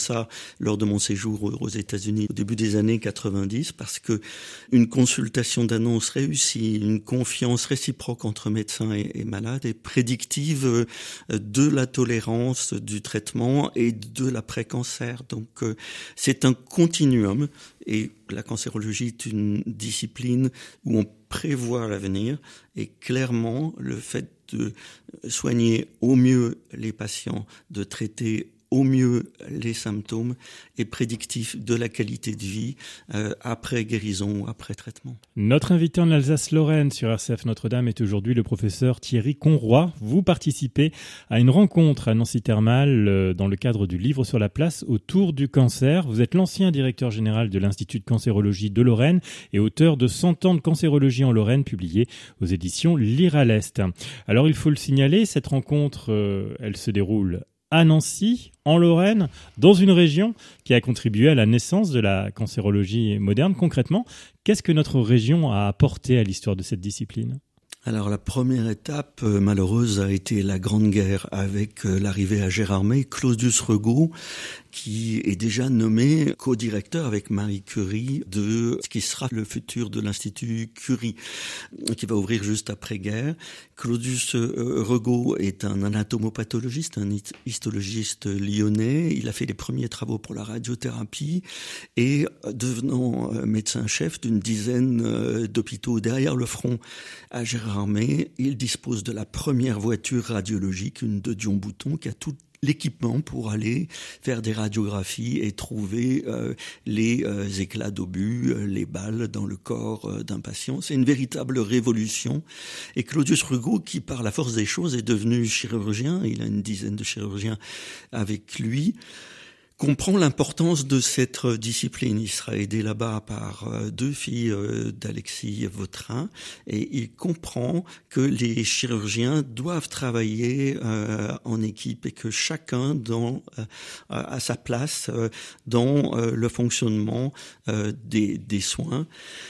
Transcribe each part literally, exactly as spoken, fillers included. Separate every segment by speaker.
Speaker 1: Ça, lors de mon séjour aux États-Unis au début des années quatre-vingt-dix, parce que une consultation d'annonce réussie, une confiance réciproque entre médecins et, et malades est prédictive de la tolérance du traitement et de l'après-cancer. Donc, euh, c'est un continuum et la cancérologie est une discipline où on prévoit l'avenir et clairement, le fait de soigner au mieux les patients, de traiter au mieux les symptômes est prédictif de la qualité de vie euh, après guérison ou après traitement.
Speaker 2: Notre invité en Alsace-Lorraine sur R C F Notre-Dame est aujourd'hui le professeur Thierry Conroy. Vous participez à une rencontre à Nancy Thermal euh, dans le cadre du livre sur la place autour du cancer. Vous êtes l'ancien directeur général de l'Institut de cancérologie de Lorraine et auteur de cent ans de cancérologie en Lorraine, publié aux éditions Lire à l'Est. Alors il faut le signaler, cette rencontre, euh, elle se déroule à Nancy, en Lorraine, dans une région qui a contribué à la naissance de la cancérologie moderne. Concrètement, qu'est-ce que notre région a apporté à l'histoire de cette discipline ?
Speaker 1: Alors la première étape euh, malheureuse a été la Grande Guerre avec euh, l'arrivée à Gérardmer, Claudius Regaud, qui est déjà nommé co-directeur avec Marie Curie de ce qui sera le futur de l'Institut Curie, qui va ouvrir juste après-guerre. Claudius Regaud est un anatomopathologiste, un histologiste lyonnais. Il a fait les premiers travaux pour la radiothérapie et devenant médecin-chef d'une dizaine d'hôpitaux derrière le front à Gérardmer, il dispose de la première voiture radiologique, une de Dion Bouton, qui a tout l'équipement pour aller faire des radiographies et trouver euh, les euh, éclats d'obus, euh, les balles dans le corps euh, d'un patient. C'est une véritable révolution. Et Claudius Regaud, qui par la force des choses est devenu chirurgien, il a une dizaine de chirurgiens avec lui, comprend l'importance de cette discipline. Il sera aidé là-bas par deux filles d'Alexis Vautrin et il comprend que les chirurgiens doivent travailler euh, en équipe et que chacun dans, euh, a sa place euh, dans euh, le fonctionnement euh, des, des soins.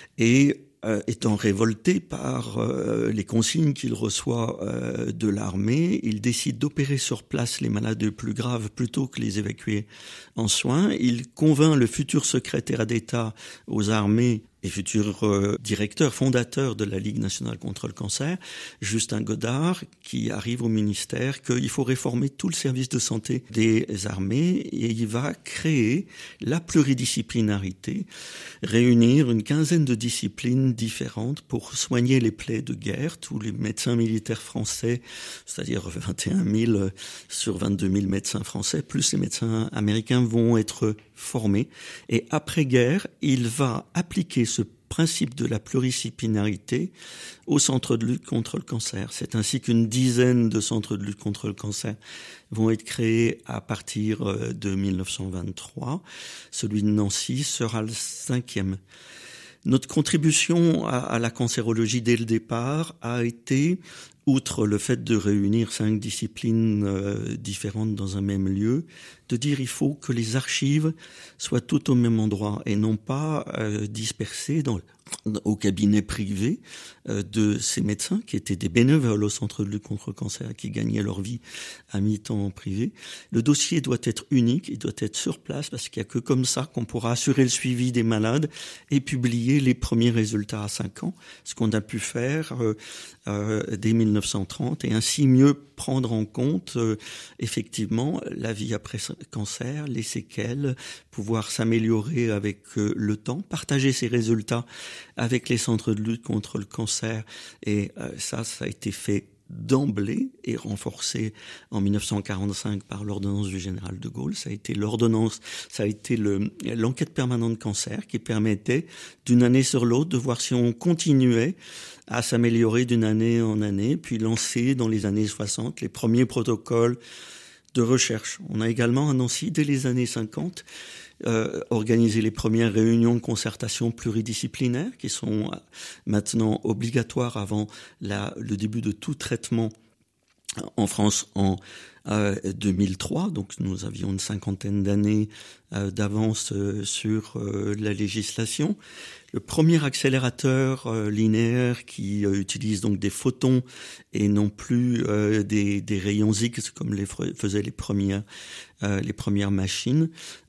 Speaker 1: Et Euh, étant révolté par euh, les consignes qu'il reçoit euh, de l'armée, il décide d'opérer sur place les malades les plus graves plutôt que les évacuer en soins. Il convainc le futur secrétaire d'État aux armées et futur euh, directeur fondateur de la Ligue nationale contre le cancer, Justin Godard, qui arrive au ministère, qu'il faut réformer tout le service de santé des armées et il va créer la pluridisciplinarité, réunir une quinzaine de disciplines différentes pour soigner les plaies de guerre. Tous les médecins militaires français, c'est-à-dire vingt et un mille sur vingt-deux mille médecins français, plus les médecins américains vont être formés. Et après-guerre, il va appliquer ce principe de la pluridisciplinarité au centre de lutte contre le cancer. C'est ainsi qu'une dizaine de centres de lutte contre le cancer vont être créés à partir de dix-neuf cent vingt-trois. Celui de Nancy sera le cinquième. Notre contribution à, à la cancérologie dès le départ a été, outre le fait de réunir cinq disciplines euh, différentes dans un même lieu, de dire il faut que les archives soient toutes au même endroit et non pas euh, dispersées dans, au cabinet privé euh, de ces médecins qui étaient des bénévoles au centre de lutte contre le cancer, qui gagnaient leur vie à mi-temps en privé. Le dossier doit être unique, il doit être sur place parce qu'il n'y a que comme ça qu'on pourra assurer le suivi des malades et publier les premiers résultats à cinq ans, ce qu'on a pu faire euh, euh, dès dix-neuf cent trente et ainsi mieux prendre en compte euh, effectivement la vie après cancer, les séquelles, pouvoir s'améliorer avec euh, le temps, partager ces résultats avec les centres de lutte contre le cancer et euh, ça, ça a été fait d'emblée et renforcé en dix-neuf cent quarante-cinq par l'ordonnance du général de Gaulle. Ça a été l'ordonnance, ça a été le, l'enquête permanente cancer qui permettait d'une année sur l'autre de voir si on continuait à s'améliorer d'une année en année, puis lancer dans les années soixante les premiers protocoles de recherche. On a également à Nancy, dès les années cinquante, Euh, organiser les premières réunions de concertation pluridisciplinaires qui sont maintenant obligatoires avant la, le début de tout traitement en France en euh, deux mille trois, donc nous avions une cinquantaine d'années euh, d'avance euh, sur euh, la législation. Le premier accélérateur euh, linéaire qui euh, utilise donc des photons et non plus euh, des, des rayons X comme les faisaient les premières, euh, les premières machines